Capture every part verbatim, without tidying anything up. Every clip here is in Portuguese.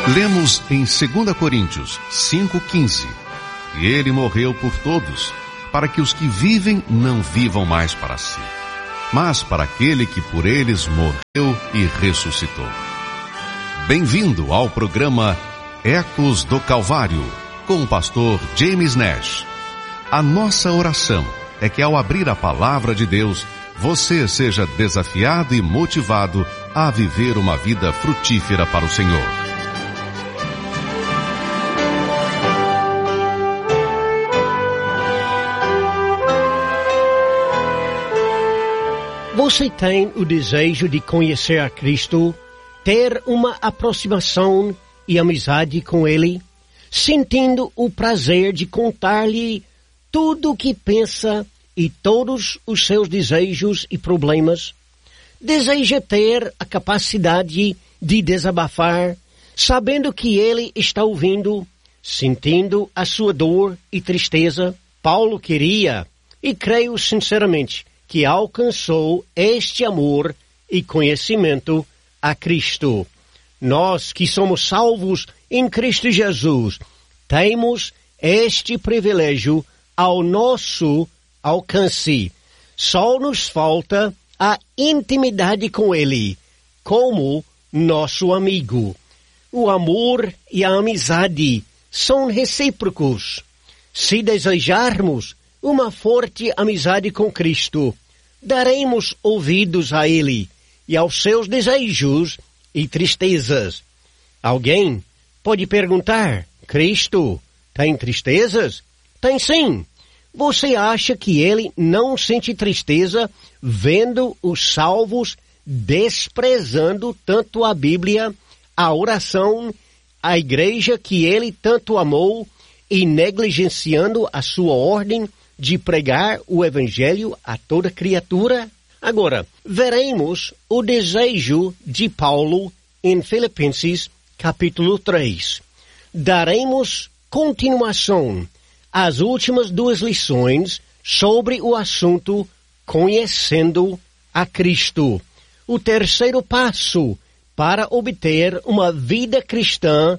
Lemos em segunda Coríntios cinco, quinze. E ele morreu por todos, para que os que vivem não vivam mais para si, mas para aquele que por eles morreu e ressuscitou. Bem-vindo ao programa Ecos do Calvário, com o pastor James Nash. A nossa oração é que ao abrir a palavra de Deus, você seja desafiado e motivado a viver uma vida frutífera para o Senhor. Você tem o desejo de conhecer a Cristo, ter uma aproximação e amizade com Ele, sentindo o prazer de contar-lhe tudo o que pensa e todos os seus desejos e problemas? Deseja ter a capacidade de desabafar, sabendo que Ele está ouvindo, sentindo a sua dor e tristeza? Paulo queria, e creio sinceramente, que alcançou este amor e conhecimento a Cristo. Nós que somos salvos em Cristo Jesus, temos este privilégio ao nosso alcance. Só nos falta a intimidade com Ele, como nosso amigo. O amor e a amizade são recíprocos. Se desejarmos uma forte amizade com Cristo, daremos ouvidos a Ele e aos seus desejos e tristezas. Alguém pode perguntar: Cristo tem tristezas? Tem sim. Você acha que Ele não sente tristeza vendo os salvos desprezando tanto a Bíblia, a oração, a igreja que Ele tanto amou e negligenciando a sua ordem de pregar o Evangelho a toda criatura? Agora, veremos o desejo de Paulo em Filipenses, capítulo três. Daremos continuação às últimas duas lições sobre o assunto Conhecendo a Cristo. O terceiro passo para obter uma vida cristã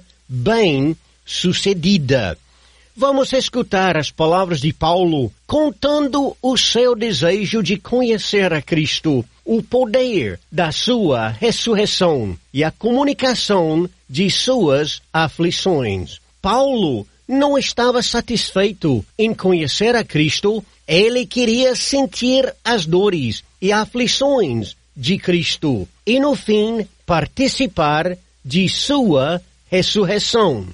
bem-sucedida. Vamos escutar as palavras de Paulo contando o seu desejo de conhecer a Cristo, o poder da sua ressurreição e a comunicação de suas aflições. Paulo não estava satisfeito em conhecer a Cristo, ele queria sentir as dores e aflições de Cristo e, no fim, participar de sua ressurreição.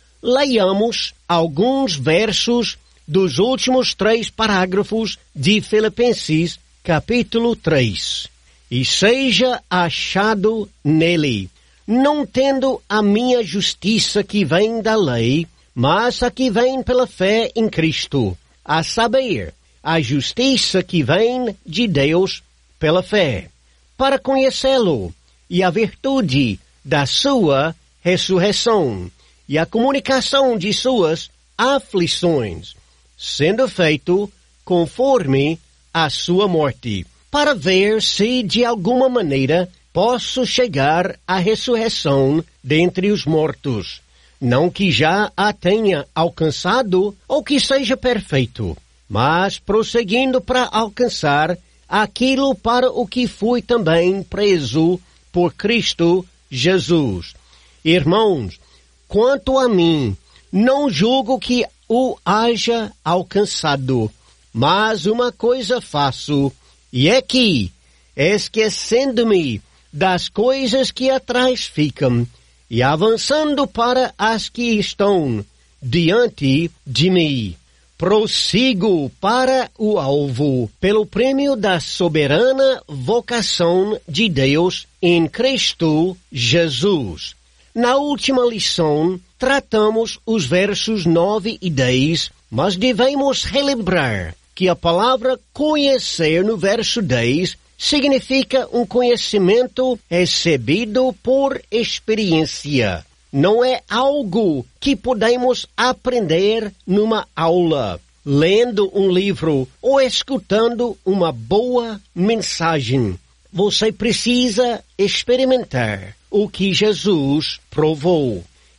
Leiamos alguns versos dos últimos três parágrafos de Filipenses, capítulo três. E seja achado nele, não tendo a minha justiça que vem da lei, mas a que vem pela fé em Cristo, a saber, a justiça que vem de Deus pela fé, para conhecê-lo e a virtude da sua ressurreição, e a comunicação de suas aflições, sendo feito conforme a sua morte, para ver se de alguma maneira posso chegar à ressurreição dentre os mortos, não que já a tenha alcançado ou que seja perfeito, mas prosseguindo para alcançar aquilo para o que fui também preso por Cristo Jesus. Irmãos, quanto a mim, não julgo que o haja alcançado, mas uma coisa faço, e é que, esquecendo-me das coisas que atrás ficam, e avançando para as que estão diante de mim, prossigo para o alvo, pelo prêmio da soberana vocação de Deus em Cristo Jesus. Na última lição, tratamos os versos nove e dez, mas devemos relembrar que a palavra conhecer no verso dez significa um conhecimento recebido por experiência. Não é algo que podemos aprender numa aula, lendo um livro ou escutando uma boa mensagem. Você precisa experimentar o que Jesus provou.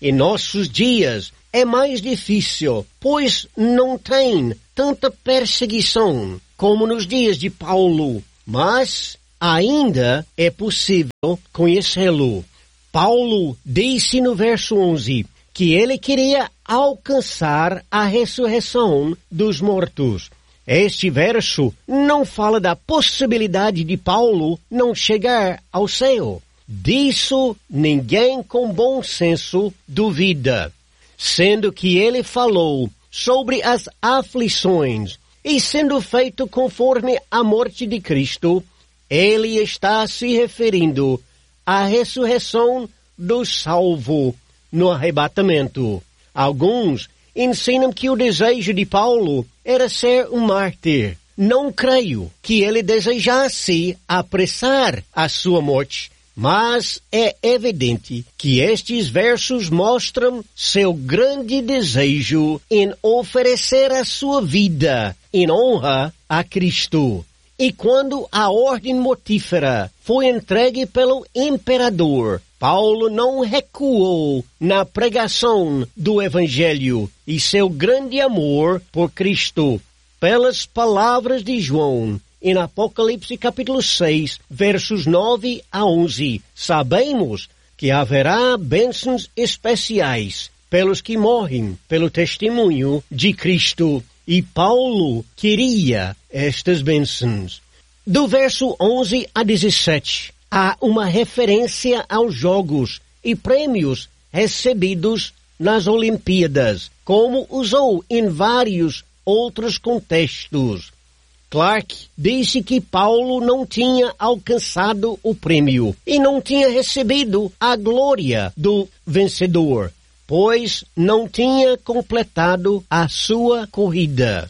Em nossos dias é mais difícil, pois não tem tanta perseguição como nos dias de Paulo, mas ainda é possível conhecê-lo. Paulo disse no verso onze que ele queria alcançar a ressurreição dos mortos. Este verso não fala da possibilidade de Paulo não chegar ao céu. Disso ninguém com bom senso duvida, sendo que ele falou sobre as aflições e sendo feito conforme a morte de Cristo, ele está se referindo à ressurreição do salvo no arrebatamento. Alguns ensinam que o desejo de Paulo era ser um mártir. Não creio que ele desejasse apressar a sua morte, mas é evidente que estes versos mostram seu grande desejo em oferecer a sua vida em honra a Cristo. E quando a ordem mortífera foi entregue pelo imperador, Paulo não recuou na pregação do Evangelho e seu grande amor por Cristo. Pelas palavras de João, em Apocalipse capítulo seis, versos nove a onze, sabemos que haverá bênçãos especiais pelos que morrem pelo testemunho de Cristo. E Paulo queria estas bênçãos. Do verso onze a dezessete, há uma referência aos jogos e prêmios recebidos nas Olimpíadas, como usou em vários outros contextos. Clark disse que Paulo não tinha alcançado o prêmio e não tinha recebido a glória do vencedor, pois não tinha completado a sua corrida.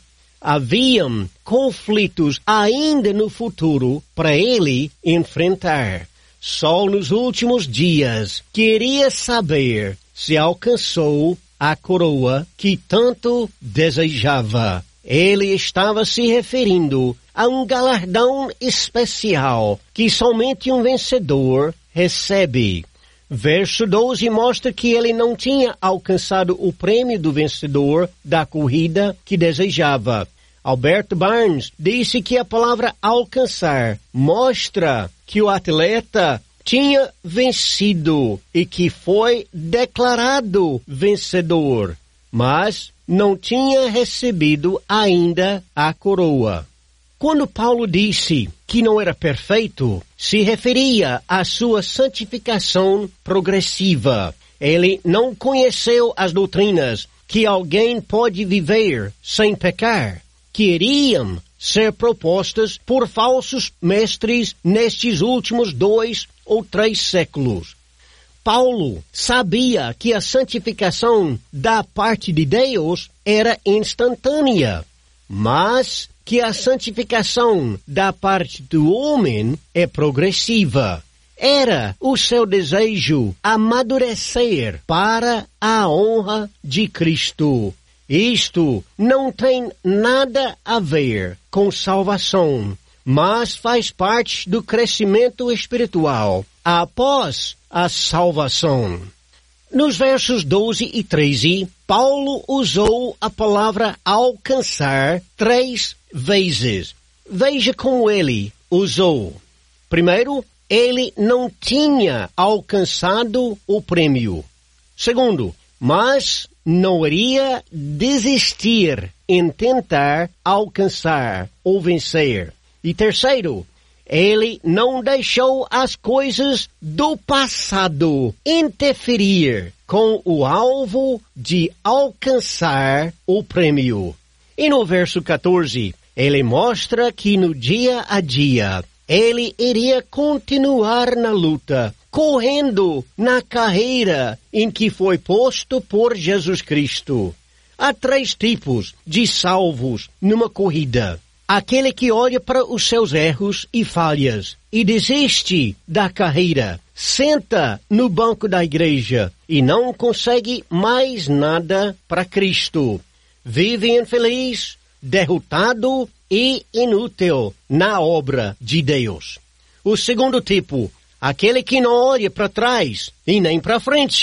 Haviam conflitos ainda no futuro para ele enfrentar. Só nos últimos dias queria saber se alcançou a coroa que tanto desejava. Ele estava se referindo a um galardão especial que somente um vencedor recebe. Verso doze mostra que ele não tinha alcançado o prêmio do vencedor da corrida que desejava. Alberto Barnes disse que a palavra alcançar mostra que o atleta tinha vencido e que foi declarado vencedor, mas não tinha recebido ainda a coroa. Quando Paulo disse que não era perfeito, se referia à sua santificação progressiva. Ele não conheceu as doutrinas que alguém pode viver sem pecar, que iriam ser propostas por falsos mestres nestes últimos dois ou três séculos. Paulo sabia que a santificação da parte de Deus era instantânea, mas que a santificação da parte do homem é progressiva. Era o seu desejo amadurecer para a honra de Cristo. Isto não tem nada a ver com salvação, mas faz parte do crescimento espiritual após a salvação. Nos versos doze e treze, Paulo usou a palavra alcançar três vezes. Veja como ele usou. Primeiro, ele não tinha alcançado o prêmio. Segundo, mas não iria desistir em tentar alcançar ou vencer. E terceiro, ele não deixou as coisas do passado interferir com o alvo de alcançar o prêmio. E no verso quatorze, ele mostra que no dia a dia, ele iria continuar na luta, correndo na carreira em que foi posto por Jesus Cristo. Há três tipos de salvos numa corrida. Aquele que olha para os seus erros e falhas e desiste da carreira, senta no banco da igreja e não consegue mais nada para Cristo. Vive infeliz, derrotado e inútil na obra de Deus. O segundo tipo, aquele que não olha para trás e nem para frente.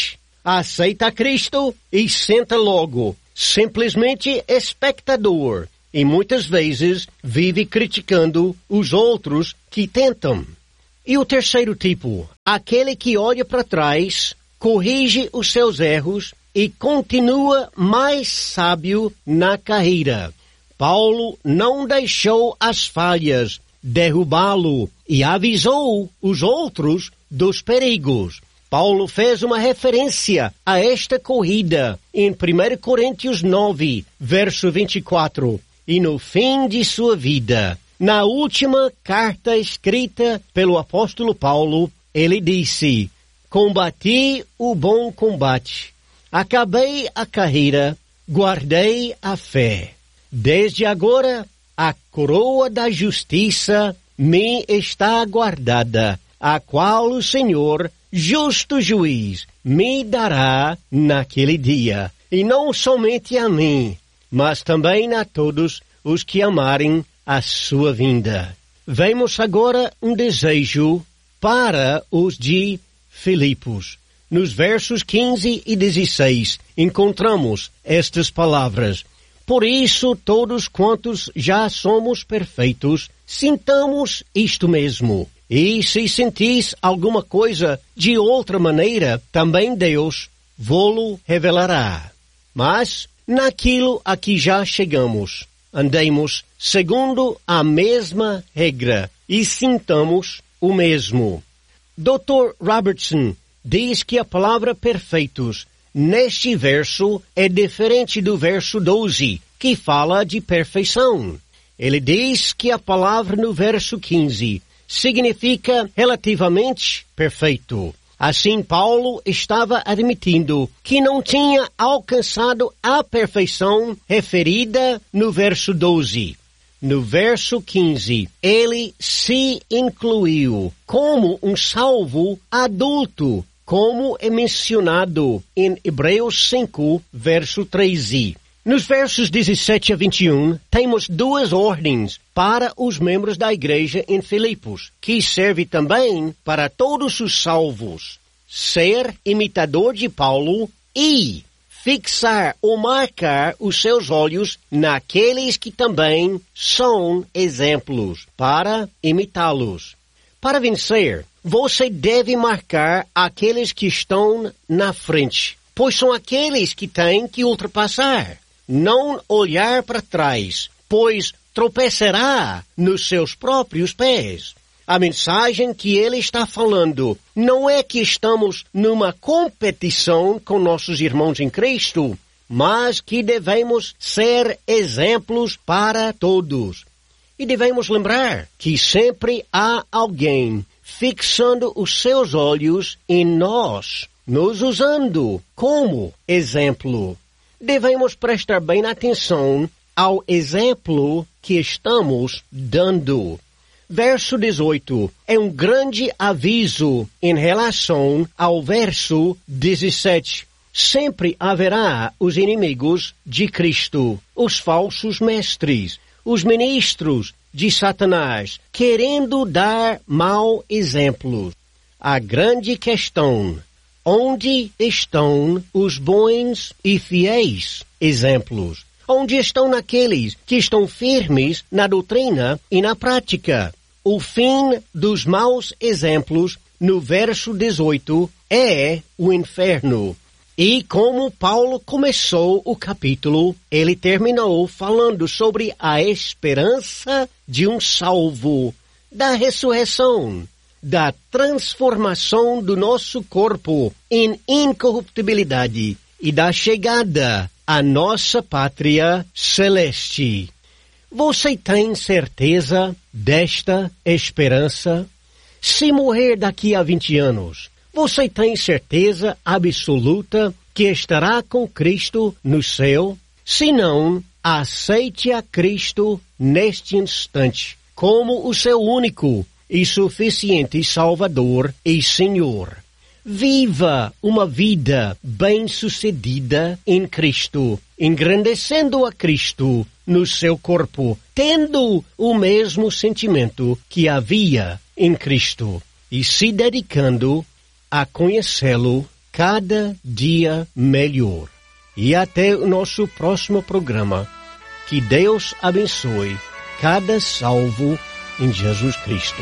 aceita a Cristo e senta logo, simplesmente espectador, e muitas vezes vive criticando os outros que tentam. E o terceiro tipo, aquele que olha para trás, corrige os seus erros e continua mais sábio na carreira. Paulo não deixou as falhas derrubá-lo e avisou os outros dos perigos. Paulo fez uma referência a esta corrida em primeira Coríntios nove, verso vinte e quatro. E no fim de sua vida, na última carta escrita pelo apóstolo Paulo, ele disse: combati o bom combate, acabei a carreira, guardei a fé. Desde agora, a coroa da justiça me está guardada, a qual o Senhor, justo juiz, me dará naquele dia. E não somente a mim, mas também a todos os que amarem a sua vinda. Vemos agora um desejo para os de Filipos. Nos versos quinze e dezesseis, encontramos estas palavras: por isso, todos quantos já somos perfeitos, sintamos isto mesmo. E se sentis alguma coisa de outra maneira, também Deus vô-lo revelará. Mas, naquilo a que já chegamos, andemos segundo a mesma regra e sintamos o mesmo. doutor Robertson diz que a palavra perfeitos neste verso é diferente do verso doze, que fala de perfeição. Ele diz que a palavra no verso quinze significa relativamente perfeito. Assim, Paulo estava admitindo que não tinha alcançado a perfeição referida no verso doze. No verso quinze, ele se incluiu como um salvo adulto, como é mencionado em Hebreus cinco, verso treze. Nos versos dezessete a vinte e um, temos duas ordens para os membros da igreja em Filipos, que serve também para todos os salvos: ser imitador de Paulo e fixar ou marcar os seus olhos naqueles que também são exemplos, para imitá-los. Para vencer, você deve marcar aqueles que estão na frente, pois são aqueles que têm que ultrapassar. Não olhar para trás, pois tropeçará nos seus próprios pés. A mensagem que ele está falando não é que estamos numa competição com nossos irmãos em Cristo, mas que devemos ser exemplos para todos. E devemos lembrar que sempre há alguém fixando os seus olhos em nós, nos usando como exemplo. Devemos prestar bem atenção ao exemplo que estamos dando. Verso dezoito é um grande aviso em relação ao verso dezessete. Sempre haverá os inimigos de Cristo, os falsos mestres, os ministros de Satanás, querendo dar mau exemplo. A grande questão: onde estão os bons e fiéis exemplos? Onde estão aqueles que estão firmes na doutrina e na prática? O fim dos maus exemplos, no verso dezoito, é o inferno. E como Paulo começou o capítulo, ele terminou falando sobre a esperança de um salvo, da ressurreição, da transformação do nosso corpo em incorruptibilidade e da chegada à nossa pátria celeste. Você tem certeza desta esperança? Se morrer daqui a vinte anos, você tem certeza absoluta que estará com Cristo no céu? Se não, aceite a Cristo neste instante como o seu único e suficiente Salvador e Senhor. Viva uma vida bem-sucedida em Cristo, engrandecendo a Cristo no seu corpo, tendo o mesmo sentimento que havia em Cristo e se dedicando a conhecê-lo cada dia melhor. E até o nosso próximo programa. Que Deus abençoe cada salvo em Jesus Cristo.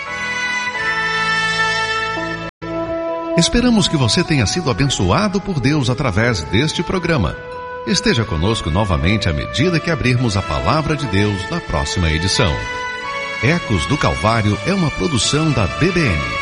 Esperamos que você tenha sido abençoado por Deus através deste programa. Esteja conosco novamente à medida que abrirmos a Palavra de Deus na próxima edição. Ecos do Calvário é uma produção da B B N.